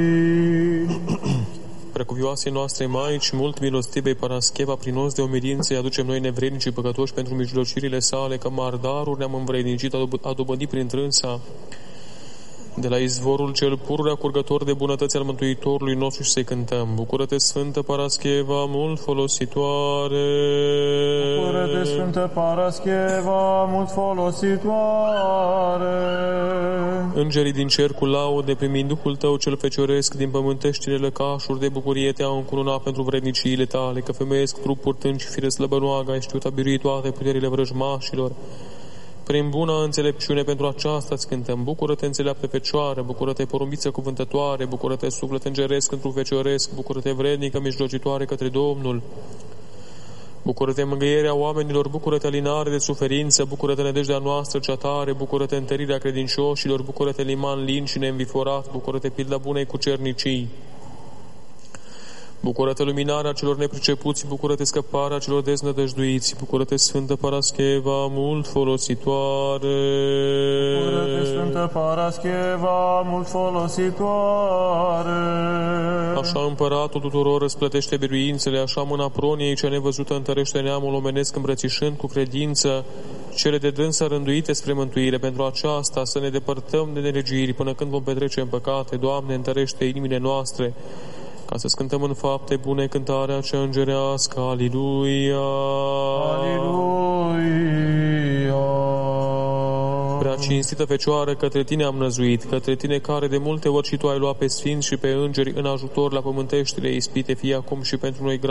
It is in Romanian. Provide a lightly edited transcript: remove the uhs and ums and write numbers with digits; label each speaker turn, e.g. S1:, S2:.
S1: Precuvioasei noastre Maici, mult milostivei Parascheva, prin os de omilință, îi aducem noi nevrednici și păcătoși pentru mijlocirile sale, că mardaruri ne-am învrednicit a dobândi prin trânsa, de la izvorul cel pururea curgător de bunătăți al Mântuitorului nostru și să-i cântăm. Bucură-te, Sfântă Parascheva, mult folositoare!
S2: Bucură-te, Sfântă Parascheva, mult folositoare!
S1: Îngerii din cer cu laude, primind Duhul tău cel fecioresc, din pământeștile lăcașuri de bucurie te-au încununat pentru vredniciile tale, că femeiesc trup purtând și fire slăbănoagă, ai știut a birui toate puterile vrăjmașilor. Prin bună înțelepciune pentru aceasta îți cântăm. Bucură-te, înțeleaptă Fecioară, bucură-te, porumbiță cuvântătoare, bucură-te, suflet îngeresc într-un fecioresc, bucură-te, vrednică mijlocitoare către Domnul. Bucură-te, mângâierea oamenilor, bucură-te, alinare de suferință, bucură-te, nădejdea noastră cea tare, bucură-te, întărirea credincioșilor, bucură-te, liman lin și neînviforat, bucură-te, pilda bunei cucernicii. Bucură-te, luminarea celor nepricepuți, bucură-te, scăparea celor deznădăjduiți, bucură-te, Sfântă Parascheva, mult folositoare.
S2: Bucură-te, Sfântă Parascheva, mult folositoare.
S1: Așa împăratul tuturor răsplătește biruințele, așa mâna proniei cea nevăzută întărește neamul omenesc îmbrățișând cu credință cele de dânsa rânduite spre mântuire. Pentru aceasta să ne depărtăm de nelegiuiri până când vom petrece în păcate. Doamne, întărește inimile noastre, ca să cântăm în fapte bune cântarea cea îngerească. Aliluia!
S2: Aliluia!
S1: Prea cinstită Fecioară, către tine am năzuit, către tine care de multe ori și tu ai luat pe sfinți și pe îngeri în ajutor la pământeștile ispite, fie acum și pentru noi